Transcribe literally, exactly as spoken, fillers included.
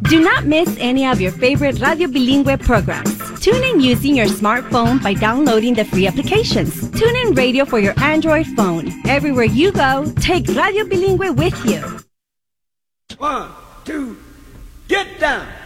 Do not miss any of your favorite Radio Bilingüe programs. Tune in using your smartphone by downloading the free applications. Tune in Radio for your Android phone. Everywhere you go, take Radio Bilingüe with you. One, two, get down.